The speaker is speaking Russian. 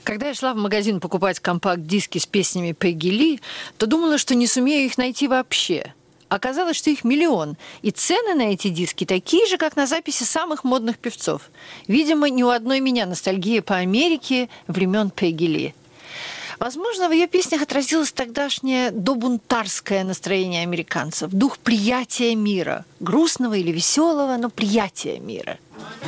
Когда я шла в магазин покупать компакт-диски с песнями Пегги Ли, то думала, что не сумею их найти вообще. Оказалось, что их миллион, и цены на эти диски такие же, как на записи самых модных певцов. Видимо, ни у одной меня ностальгия по Америке времен Пегги Ли. Возможно, в ее песнях отразилось тогдашнее добунтарское настроение американцев, дух приятия мира, грустного или веселого, но приятия мира.